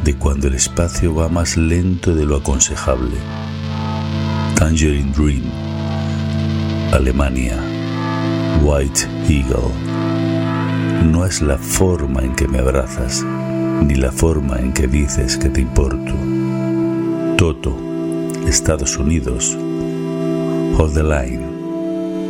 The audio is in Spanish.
de cuando el espacio va más lento de lo aconsejable. Tangerine Dream, Alemania, White Eagle. No es la forma en que me abrazas, ni la forma en que dices que te importo. Toto, Estados Unidos, Hold the Line.